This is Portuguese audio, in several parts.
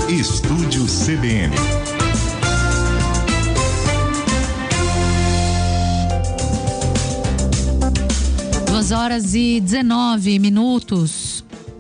Estúdio CBN. 2h19.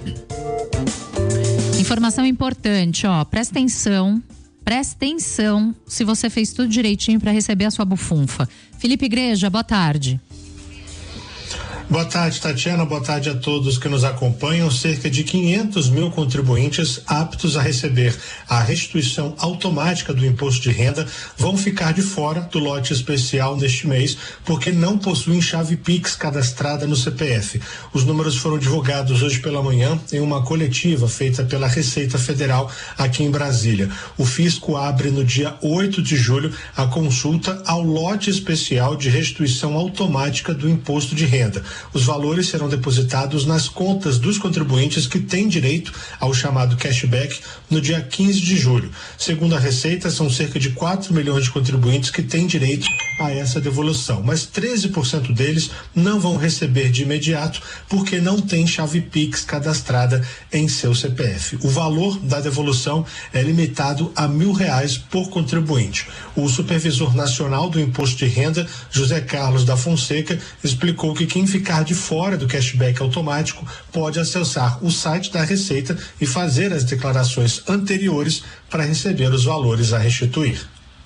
Informação importante, ó, presta atenção se você fez tudo direitinho para receber a sua bufunfa. Felipe Igreja, boa tarde. Boa tarde, Tatiana. Boa tarde a todos que nos acompanham. Cerca de 500 mil contribuintes aptos a receber a restituição automática do imposto de renda vão ficar de fora do lote especial neste mês porque não possuem chave Pix cadastrada no CPF. Os números foram divulgados hoje pela manhã em uma coletiva feita pela Receita Federal aqui em Brasília. O fisco abre no dia 8 de julho a consulta ao lote especial de restituição automática do imposto de renda. Os valores serão depositados nas contas dos contribuintes que têm direito ao chamado cashback no dia 15 de julho. Segundo a Receita, são cerca de 4 milhões de contribuintes que têm direito a essa devolução, mas 13% deles não vão receber de imediato porque não tem chave Pix cadastrada em seu CPF. O valor da devolução é limitado a R$1.000 por contribuinte. O supervisor nacional do imposto de renda, José Carlos da Fonseca, explicou que quem ficar de fora do cashback automático pode acessar o site da Receita e fazer as declarações anteriores para receber os valores a restituir.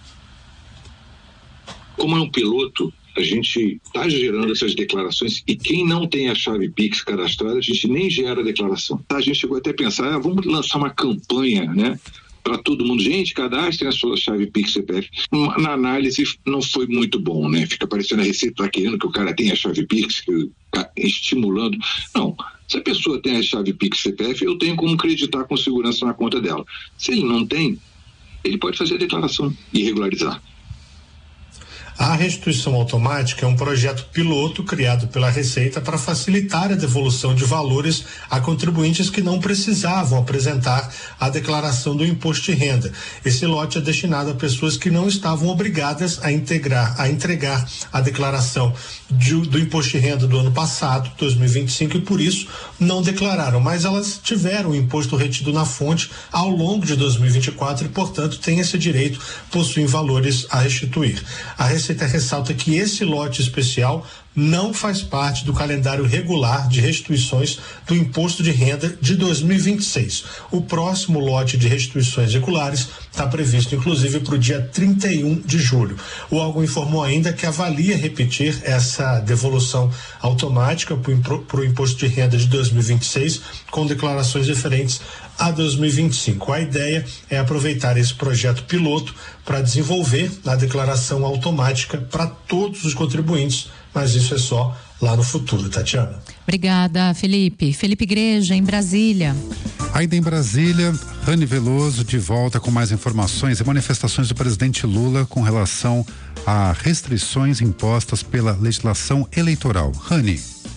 Como é um piloto, a gente está gerando essas declarações e quem não tem a chave Pix cadastrada, a gente nem gera a declaração. A gente chegou até a pensar, vamos lançar uma campanha, né? Para todo mundo, gente, cadastrem a sua chave Pix CPF. Na análise não foi muito bom, né? Fica parecendo a Receita tá querendo que o cara tenha a chave Pix, estimulando. Não, se a pessoa tem a chave Pix CPF, eu tenho como acreditar com segurança na conta dela. Se ele não tem, ele pode fazer a declaração e regularizar. A restituição automática é um projeto piloto criado pela Receita para facilitar a devolução de valores a contribuintes que não precisavam apresentar a declaração do imposto de renda. Esse lote é destinado a pessoas que não estavam obrigadas a entregar a declaração do imposto de renda do ano passado, 2025, e por isso não declararam, mas elas tiveram o imposto retido na fonte ao longo de 2024 e, portanto, têm esse direito, possuem valores a restituir. A Receita ressalta que esse lote especial não faz parte do calendário regular de restituições do imposto de renda de 2026. O próximo lote de restituições regulares está previsto, inclusive, para o dia 31 de julho. O órgão informou ainda que avalia repetir essa devolução automática para o imposto de renda de 2026 com declarações diferentes a 2025. A ideia é aproveitar esse projeto piloto para desenvolver a declaração automática para todos os contribuintes, mas isso é só lá no futuro, Tatiana. Obrigada, Felipe. Felipe Igreja, em Brasília. Ainda em Brasília, Rani Veloso de volta com mais informações e manifestações do presidente Lula com relação a restrições impostas pela legislação eleitoral. Rani.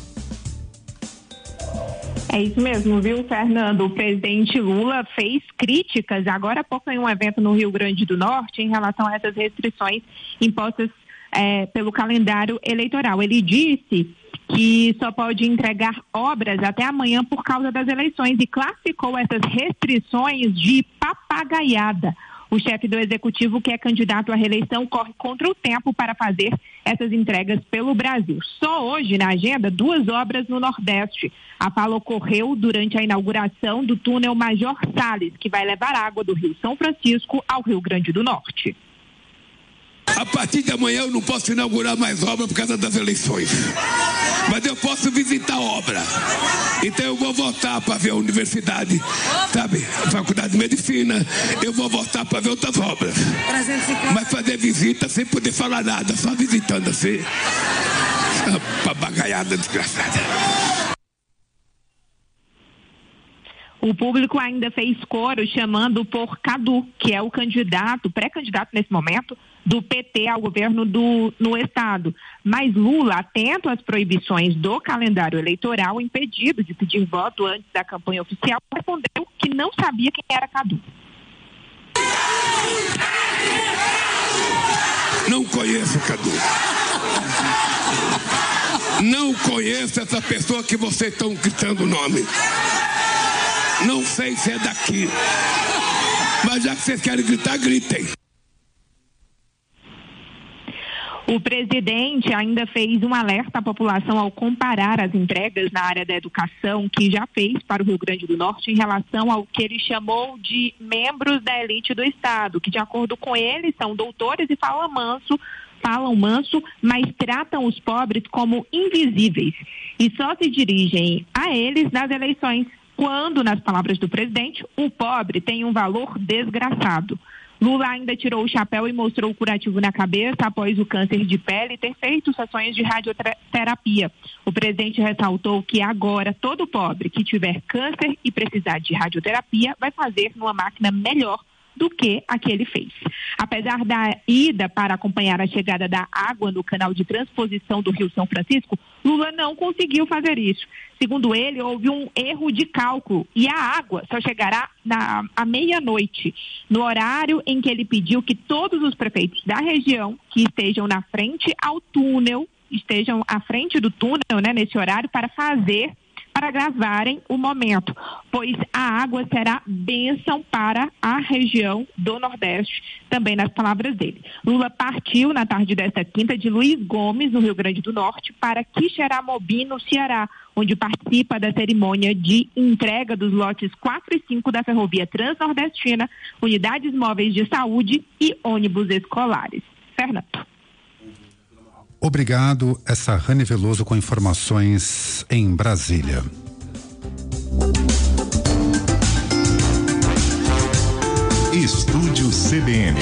É isso mesmo, viu, Fernando? O presidente Lula fez críticas agora há pouco em um evento no Rio Grande do Norte em relação a essas restrições impostas pelo calendário eleitoral. Ele disse que só pode entregar obras até amanhã por causa das eleições e classificou essas restrições de papagaiada. O chefe do executivo, que é candidato à reeleição, corre contra o tempo para fazer essas entregas pelo Brasil. Só hoje, na agenda, 2 obras no Nordeste. A fala ocorreu durante a inauguração do túnel Major Salles, que vai levar água do Rio São Francisco ao Rio Grande do Norte. A partir de amanhã eu não posso inaugurar mais obra por causa das eleições. Mas eu posso visitar a obra. Então eu vou voltar para ver a universidade, sabe? A faculdade de medicina. Eu vou voltar para ver outras obras. Mas fazer visita sem poder falar nada, só visitando assim. Papagaiada desgraçada. O público ainda fez coro chamando por Cadu, que é o pré-candidato nesse momento, do PT ao governo no estado. Mas Lula, atento às proibições do calendário eleitoral, impedido de pedir voto antes da campanha oficial, respondeu que não sabia quem era Cadu. Não conheço Cadu. Não conheço essa pessoa que vocês estão gritando o nome. Não sei se é daqui. Mas já que vocês querem gritar, gritem. O presidente ainda fez um alerta à população ao comparar as entregas na área da educação que já fez para o Rio Grande do Norte em relação ao que ele chamou de membros da elite do Estado, que de acordo com ele são doutores e falam manso, mas tratam os pobres como invisíveis e só se dirigem a eles nas eleições, quando, nas palavras do presidente, o pobre tem um valor desgraçado. Lula ainda tirou o chapéu e mostrou o curativo na cabeça após o câncer de pele ter feito sessões de radioterapia. O presidente ressaltou que agora todo pobre que tiver câncer e precisar de radioterapia vai fazer numa máquina melhor do que a que ele fez. Apesar da ida para acompanhar a chegada da água no canal de transposição do Rio São Francisco, Lula não conseguiu fazer isso. Segundo ele, houve um erro de cálculo e a água só chegará à meia-noite, no horário em que ele pediu que todos os prefeitos da região que estejam na frente ao túnel, estejam à frente do túnel, né, nesse horário, para gravarem o momento, pois a água será bênção para a região do Nordeste, também nas palavras dele. Lula partiu na tarde desta quinta de Luiz Gomes, no Rio Grande do Norte, para Quixeramobim, no Ceará, onde participa da cerimônia de entrega dos lotes 4 e 5 da Ferrovia Transnordestina, unidades móveis de saúde e ônibus escolares. Fernando. Obrigado, essa Rani Veloso com informações em Brasília. Estúdio CBN.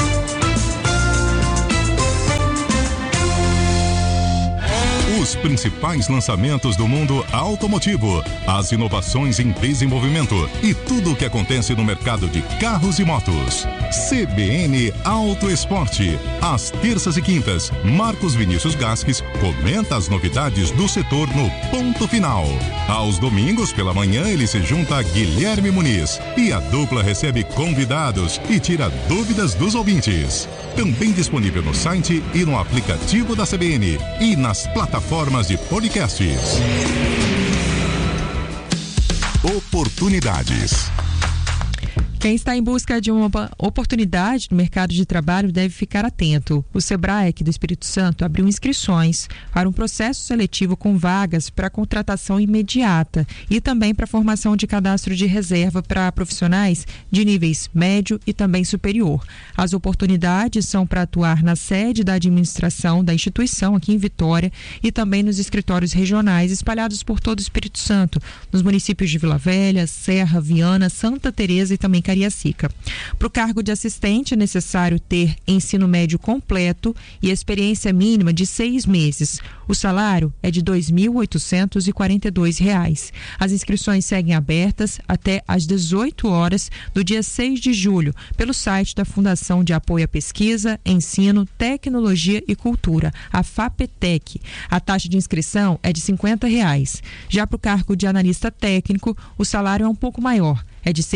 Os principais lançamentos do mundo automotivo, as inovações em desenvolvimento e tudo o que acontece no mercado de carros e motos. CBN Auto Esporte. Às terças e quintas, Marcos Vinícius Gasques comenta as novidades do setor no Ponto Final. Aos domingos pela manhã ele se junta a Guilherme Muniz e a dupla recebe convidados e tira dúvidas dos ouvintes. Também disponível no site e no aplicativo da CBN e nas plataformas de podcasts. Oportunidades. Quem está em busca de uma oportunidade no mercado de trabalho deve ficar atento. O Sebrae aqui do Espírito Santo abriu inscrições para um processo seletivo com vagas para contratação imediata e também para formação de cadastro de reserva para profissionais de níveis médio e também superior. As oportunidades são para atuar na sede da administração da instituição aqui em Vitória e também nos escritórios regionais espalhados por todo o Espírito Santo, nos municípios de Vila Velha, Serra, Viana, Santa Teresa e também Cariacica. Para o cargo de assistente é necessário ter ensino médio completo e experiência mínima de 6 meses. O salário é de R$ 2.842. As inscrições seguem abertas até às 18 horas do dia 6 de julho pelo site da Fundação de Apoio à Pesquisa, Ensino, Tecnologia e Cultura, a FAPETEC. A taxa de inscrição é de R$ 50. Já para o cargo de analista técnico, o salário é um pouco maior. É de R$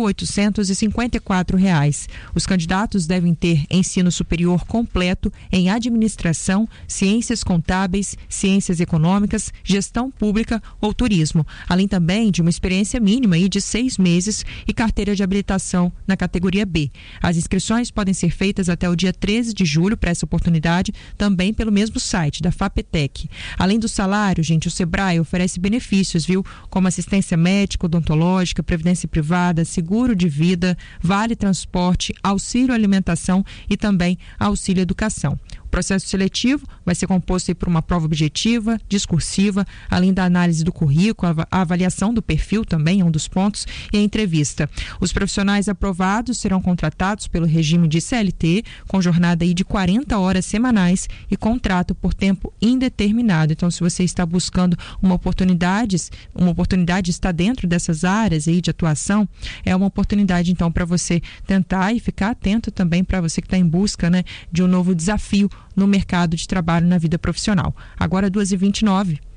6.854. Os candidatos devem ter ensino superior completo em administração, ciências contábeis, ciências econômicas, gestão pública ou turismo, além também de uma experiência mínima de 6 meses e carteira de habilitação na categoria B. As inscrições podem ser feitas até o dia 13 de julho para essa oportunidade, também pelo mesmo site da FAPETEC. Além do salário, gente, o Sebrae oferece benefícios, viu? Como assistência médica, odontológica, previdência privada, seguro de vida, vale transporte, auxílio alimentação e também auxílio educação. O processo seletivo vai ser composto por uma prova objetiva, discursiva, além da análise do currículo, a avaliação do perfil também é um dos pontos e a entrevista. Os profissionais aprovados serão contratados pelo regime de CLT, com jornada aí de 40 horas semanais e contrato por tempo indeterminado. Então, se você está buscando uma oportunidade está dentro dessas áreas aí de atuação, é uma oportunidade então para você tentar e ficar atento também para você que está em busca, né, de um novo desafio no mercado de trabalho na vida profissional. Agora 2h29.